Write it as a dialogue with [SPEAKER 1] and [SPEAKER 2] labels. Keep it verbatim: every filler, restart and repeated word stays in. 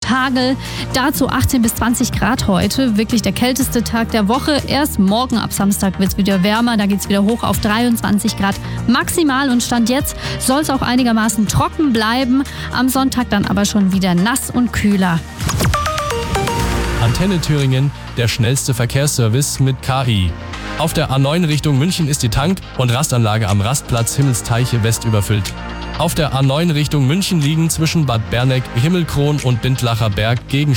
[SPEAKER 1] und Hagel. Dazu achtzehn bis zwanzig Grad heute. Wirklich der kälteste Tag der Woche. Erst morgen ab Samstag wird es wieder wärmer. Da geht es wieder hoch auf dreiundzwanzig Grad maximal. Und Stand jetzt soll es auch einigermaßen trocken bleiben. Am Sonntag dann aber schon wieder nass und kühler.
[SPEAKER 2] Antenne Thüringen, der schnellste Verkehrsservice mit K I. Auf der A neun Richtung München ist die Tank- und Rastanlage am Rastplatz Himmelsteiche West überfüllt. Auf der A neun Richtung München liegen zwischen Bad Berneck, Himmelkron und Bindlacher Berg Gegenstände.